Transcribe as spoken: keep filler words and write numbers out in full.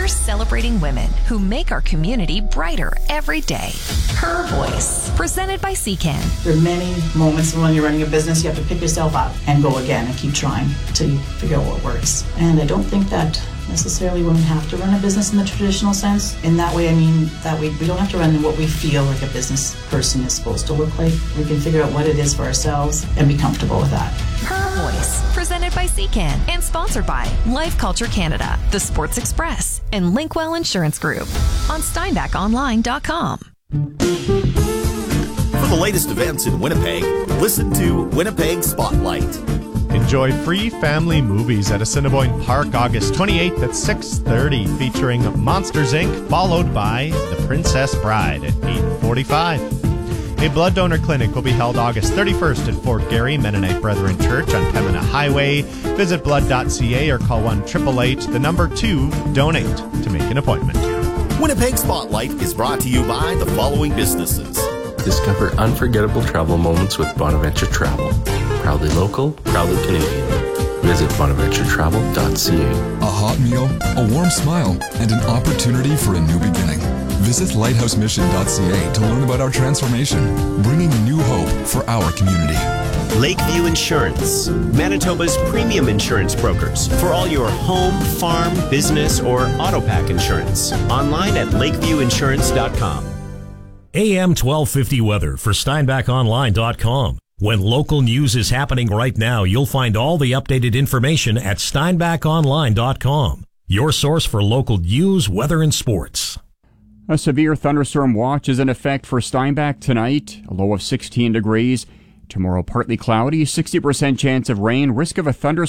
celebrating women who make our community brighter every day. Her Voice, presented by C C A N. There are many moments when you're running a business, you have to pick yourself up and go again and keep trying until you figure out what works. And I don't think that necessarily women have to run a business in the traditional sense. In that way, I mean that we, we don't have to run what we feel like a business person is supposed to look like. We can figure out what it is for ourselves and be comfortable with that. Her Voice, presented by C C A N and sponsored by Life Culture Canada, The Sports Express, and Linkwell Insurance Group on steinbach online dot com. For the latest events in Winnipeg, listen to Winnipeg Spotlight. Enjoy free family movies at Assiniboine Park August twenty-eighth at six thirty, featuring Monsters, Incorporated, followed by The Princess Bride at eight forty-five. A blood donor clinic will be held August thirty-first at Fort Garry Mennonite Brethren Church on Pembina Highway. Visit blood dot c a or call one eight eight eight, the number two, donate to make an appointment. Winnipeg Spotlight is brought to you by the following businesses. Discover unforgettable travel moments with Bonaventure Travel. Proudly local, proudly Canadian. Visit bonaventure travel dot c a. A hot meal, a warm smile, and an opportunity for a new beginning. Visit lighthouse mission dot c a to learn about our transformation, bringing new hope for our community. Lakeview Insurance, Manitoba's premium insurance brokers for all your home, farm, business, or auto pack insurance. Online at lakeview insurance dot com. A M twelve fifty weather for steinbach online dot com. When local news is happening right now, you'll find all the updated information at steinbach online dot com. Your source for local news, weather, and sports. A severe thunderstorm watch is in effect for Steinbach tonight, a low of sixteen degrees. Tomorrow partly cloudy, sixty percent chance of rain, risk of a thunderstorm